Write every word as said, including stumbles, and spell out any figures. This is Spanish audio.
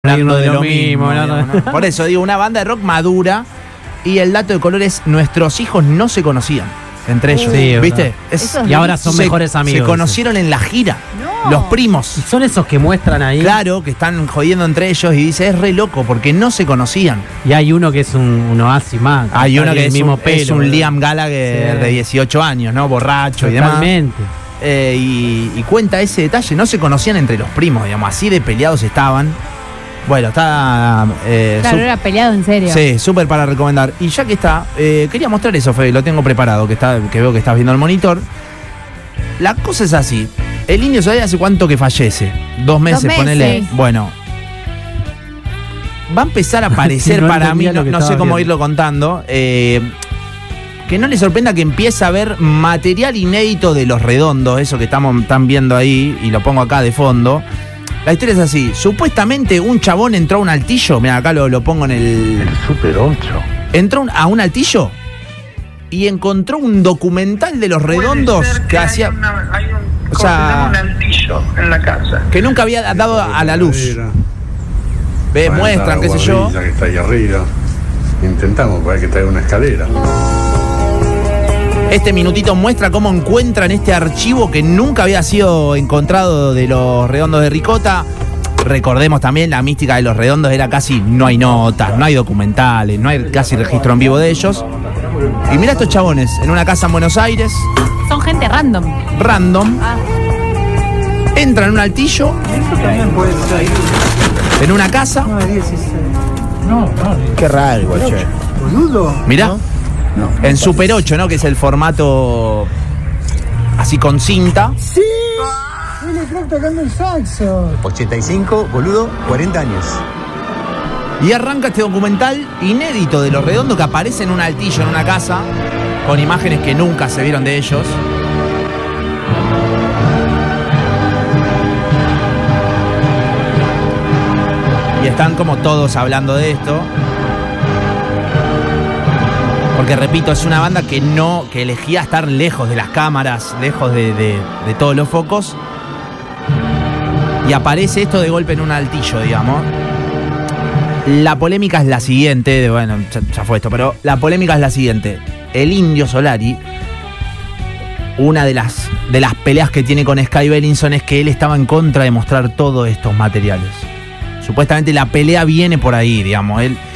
Hablando de lo mismo, hablando de... Por eso digo, una banda de rock madura. Y el dato de color es: nuestros hijos no se conocían entre ellos. Sí, ¿viste? Es, y ahora son se, mejores amigos. Se conocieron en la gira. No. Los primos. Y son esos que muestran ahí. Claro, que están jodiendo entre ellos. Y dice, es re loco porque no se conocían. Y hay uno que es un, un oasis más. Hay uno que es mismo un, pelo, es un Liam Gallagher, sí, de dieciocho años, ¿no? Borracho. Totalmente. Y demás. Eh, y, y cuenta ese detalle. No se conocían entre los primos, digamos. Así de peleados estaban. Bueno, está... Eh, claro, era peleado en serio. Sí, súper para recomendar. Y ya que está, eh, quería mostrar eso, Fede, lo tengo preparado, que está, que veo que estás viendo el monitor. La cosa es así. El Indio Solari hace cuánto que fallece. Dos meses, Dos ponele. meses. Bueno. Va a empezar a aparecer no para mí, no, que no sé cómo viendo. irlo contando. Eh, que no le sorprenda que empiece a ver material inédito de Los Redondos, eso que estamos, están viendo ahí, y lo pongo acá de fondo. La historia es así. Supuestamente un chabón entró a un altillo. Mira, acá lo, lo pongo en el... El Super ocho. Entró un- a un altillo y encontró un documental de Los Redondos que hacía... Hay, una, hay un, o sea, un altillo en la casa. que nunca había dado a la luz. Ve, muestran, qué sé yo. Que está ahí arriba. Intentamos, para que traiga una escalera. Este minutito muestra cómo encuentran este archivo que nunca había sido encontrado de Los Redondos de Ricota. Recordemos también, la mística de Los Redondos era casi no hay notas, no hay documentales, no hay casi registro en vivo de ellos. Y mira estos chabones en una casa en Buenos Aires, Son gente random. random, Ah. entran en un altillo, en una casa. Qué raro igual, che. Mirá, en Super ocho, ¿no? Que es el formato así con cinta. ochenta y cinco, boludo, cuarenta años. Y arranca este documental inédito de Los Redondos que aparece en un altillo, en una casa, con imágenes que nunca se vieron de ellos. Y están como todos hablando de esto. Porque repito, es una banda que no, que elegía estar lejos de las cámaras, lejos de, de, de todos los focos. Y aparece esto de golpe en un altillo, digamos. La polémica es la siguiente, de, bueno, ya, ya fue esto, pero la polémica es la siguiente. El Indio Solari, una de las, de las peleas que tiene con Sky Bellinson es que él estaba en contra de mostrar todos estos materiales. Supuestamente la pelea viene por ahí, digamos. Él